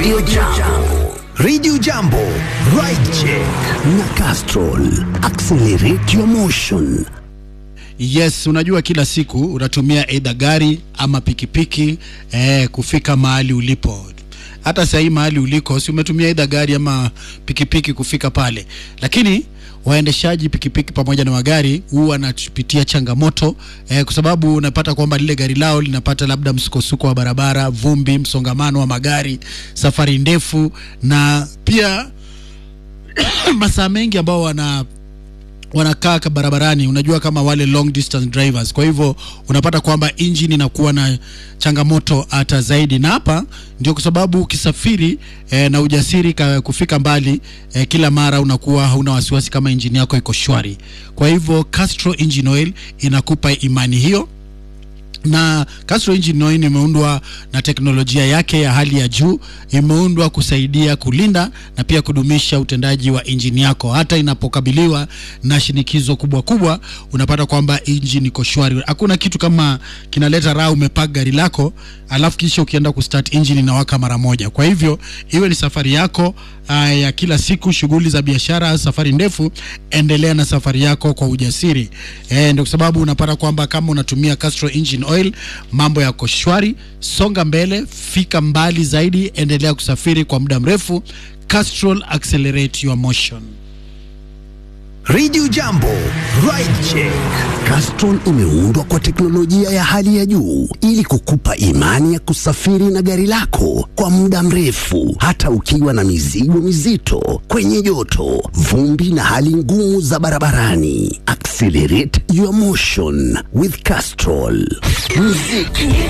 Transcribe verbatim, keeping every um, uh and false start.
Radio Jambo. Radio Jambo, Ride Check na Castrol. Accelerate your motion. Yes, unajua kila siku unatumia either gari ama pikipiki eh, kufika mahali ulipo. Hata sasa hii mahali uliko si umetumia either gari ama pikipiki kufika pale. Lakini waendeshaji pikipiki pamoja na magari huwa wanapitia changamoto eh, kwa sababu unapata kwamba lile gari lao linapata labda msukosuko wa barabara, vumbi, msongamano wa magari, safari ndefu, na pia masaa mengi ambao wana wanakaa barabarani, unajua kama wale long distance drivers. Kwa hivyo unapata kwamba engine inakuwa na changamoto hata zaidi, na hapa ndio kwa sababu ukisafiri eh, na ujasiri kufika mbali eh, kila mara unakuwa hauna wasiwasi kama engine yako iko shwari. Kwa hivyo Castrol Engine Oil inakupa imani hiyo, na Castrol Engine Oil imeundwa na teknolojia yake ya hali ya juu. Imeundwa kusaidia kulinda na pia kudumisha utendaji wa engine yako hata inapokabiliwa na shinikizo kubwa kubwa. Unapata kwamba engine iko shwari. Hakuna kitu kama kinaleta raha umepaka gari lako alafu kisha ukienda kustart engine inawaka mara moja. Kwa hivyo iwe ni safari yako uh, ya kila siku, shughuli za biashara, safari ndefu, endelea na safari yako kwa ujasiri. Eh, ndio sababu unapata kwamba kama unatumia Castrol Engine Oil mambo yako shwari. Songa mbele, fika mbali zaidi, endelea kusafiri kwa muda mrefu. Castrol, accelerate your motion. Radio Jambo, Ride Check. Castrol imeundwa kwa teknolojia ya hali ya juu ili kukupa imani ya kusafiri na gari lako kwa muda mrefu, hata ukiwa na mizigo mizito, kwenye joto, vumbi na hali ngumu za barabarani. Accelerate your motion with Castrol. Muziki